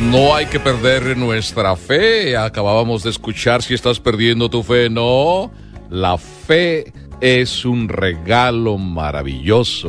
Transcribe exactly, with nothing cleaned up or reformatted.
No hay que perder nuestra fe. Acabábamos de escuchar Si estás perdiendo tu fe. No, la fe es un regalo maravilloso.